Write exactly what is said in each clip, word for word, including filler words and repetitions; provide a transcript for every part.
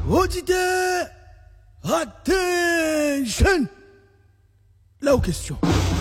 Auditeurs, attention. Là aux questions.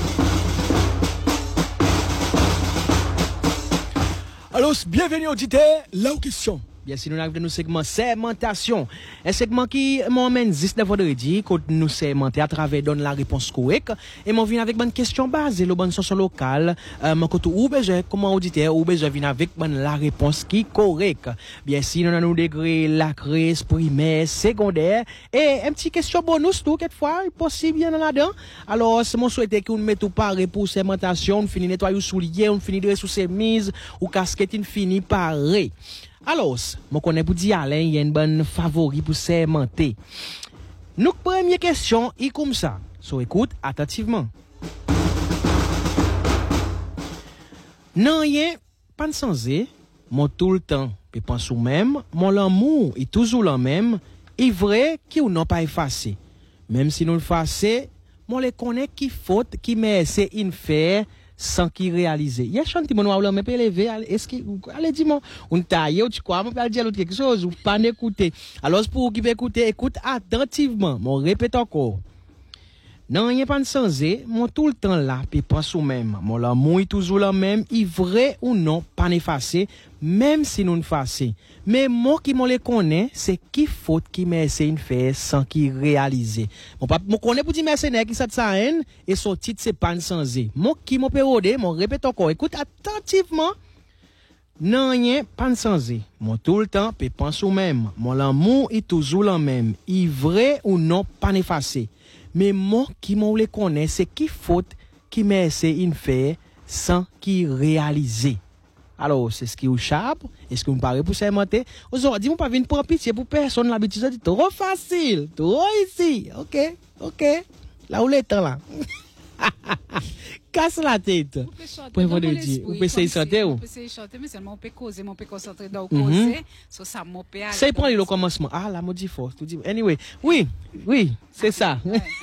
Alors, bienvenue auditeurs, là aux questions. Bien, si nous arrivons dans le segment segmentation, un segment qui m'emmène juste de vendredi, quand nous segmenter à travers donne la réponse correcte, et m'en vient avec une question basée, le bonne chanson locale, euh, mon côté ou besoin, comment auditeur, ou besoin vient avec bonne la réponse qui correcte. Bien, si nous avons degré, la crise, primaire, secondaire, et un petit question bonus, tout, quelquefois, possible, bien là-dedans. Alors, c'est mon souhait que nous mettons pareil pour segmentation, on finit nettoyer souliers, on finit de sous ses mises, ou casquette, on finit pareil. Alors, moi connais pour dire Alain, il y a une bonne favori pour segmenter. Nous première question est comme ça. So écoute attentivement. Non rien pas sans e, mon tout le temps, puis pense ou même, mon l'amour est toujours le même, est vrai qui ou non pas effacé. Même si nous le faisons, mon les connaît qui faute qui met c'est une faire sans qu'il réalise. Il y a chanté mon noir mais peut lever est-ce que allez dis-moi on taille tu crois on peut dire l'autre quelque chose ou pas écouter. Alors pour qui veut écouter écoute attentivement. Mon répète encore. Non, il n'y a pas de sens, mon tout le temps là, puis pense ou même. Mon l'amour est toujours le même, il vrai ou non, pas effacé, même si nous ne faisons. Mais moi qui me le connais, c'est qui faute qui m'essaie de faire sans qu'il réalise. Mon papa, me connais pour dire mercenaire qui ça de sa haine, et son titre c'est pas sans. Moi qui me période, mon répète encore, écoute attentivement. Non, rien, pas de sens. Mon tout le temps, puis pense ou même. Mon l'amour est toujours le même, il vrai ou non, pas effacé. Mais moi qui m'en le connais, c'est qui faute qui m'essaie de faire sans qu'il réalise. Alors, c'est ce qui vous chape. Est-ce que vous me parlez pour segmenter? Aujourd'hui, vous pas venir pour pitié pour personne. L'habitude, c'est trop facile. Trop ici. OK, OK. Là où l'état là. Casse la tête. Pour vendredi. Vous pouvez essayer de chanter ou? Vous pouvez essayer de chanter, mais seulement on peut causer, on peut concentrer dans le causer. So ça m'en peut aller. C'est pour le commencement. Ah, la maudit force. Anyway. Oui, oui, c'est ça.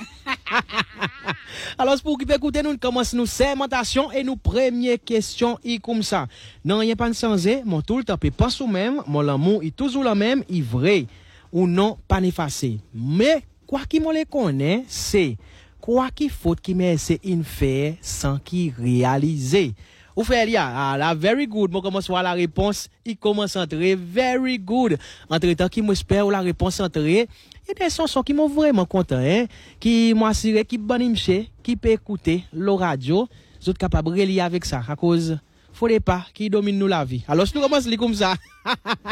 Alors, pour qui peut écouter, nous commençons nos segmentation et nos premières questions est comme ça. Non, il n'y a pas de changer. Mon tout le temps, peut pas sous même. Mon l'amour est toujours le même, il vrai. Ou non, pas effacé. Mais, quoi qu'il me le connaît, c'est quoi qu'il faut qu'il m'essaie de faire sans qu'il réalise. Ou fait là, ah, la very good. Moi commence à voir la réponse, il commence à entrer very good. Entre temps qui m'espère la réponse entrer, il y a des chansons qui m'ont vraiment content hein, qui m'ont assuré qui bon imché, qui peut écouter le radio, vous êtes capable de relier avec ça à cause faut pas qui domine nous la vie. Alors je nous commence comme ça.